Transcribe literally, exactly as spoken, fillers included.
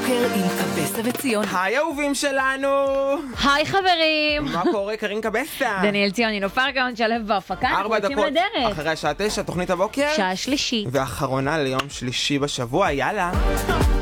הבוקר עם קבסה וציון. היי אהובים שלנו. היי חברים. מה קורה קרין קבסה? דניאל ציוני, נופר גאון שלב בהפקה. ארבע דקות אחרי השעה תשע, תוכנית הבוקר. שעה שלישית. ואחרונה ליום שלישי בשבוע, יאללה.